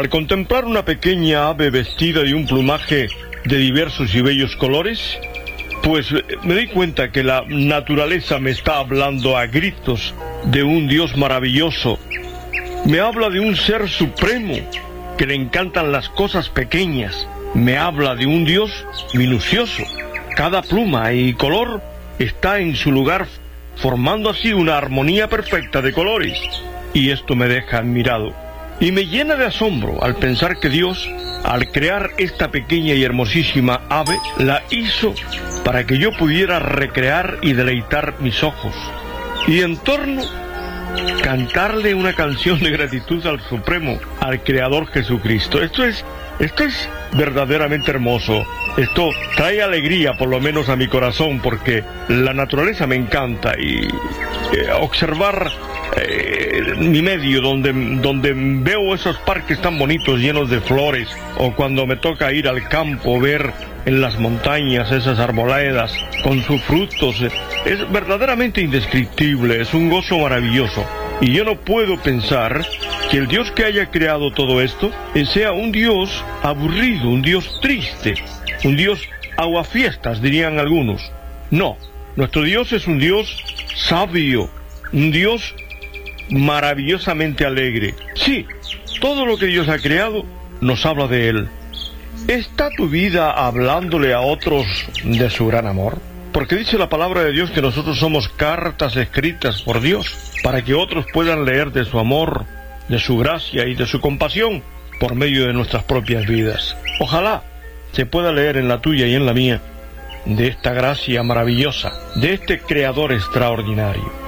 Al contemplar una pequeña ave vestida de un plumaje de diversos y bellos colores, pues me doy cuenta que la naturaleza me está hablando a gritos de un Dios maravilloso. Me habla de un ser supremo, que le encantan las cosas pequeñas. Me habla de un Dios minucioso. Cada pluma y color está en su lugar, formando así una armonía perfecta de colores. Y esto me deja admirado. Y me llena de asombro al pensar que Dios, al crear esta pequeña y hermosísima ave, la hizo para que yo pudiera recrear y deleitar mis ojos. Y en torno, cantarle una canción de gratitud al Supremo, al Creador Jesucristo. Esto es verdaderamente hermoso. Esto trae alegría, por lo menos a mi corazón, porque la naturaleza me encanta y observar mi medio donde veo esos parques tan bonitos llenos de flores, o cuando me toca ir al campo, ver en las montañas esas arboledas con sus frutos, es verdaderamente indescriptible, es un gozo maravilloso. Y yo no puedo pensar que el Dios que haya creado todo esto sea un Dios aburrido, un Dios triste, un Dios aguafiestas, dirían algunos. No, nuestro Dios es un Dios sabio, un Dios maravillosamente alegre. Sí, todo lo que Dios ha creado nos habla de Él. ¿Está tu vida hablándole a otros de su gran amor? Porque dice la palabra de Dios que nosotros somos cartas escritas por Dios, para que otros puedan leer de su amor, de su gracia y de su compasión por medio de nuestras propias vidas. Ojalá se pueda leer en la tuya y en la mía de esta gracia maravillosa, de este Creador extraordinario.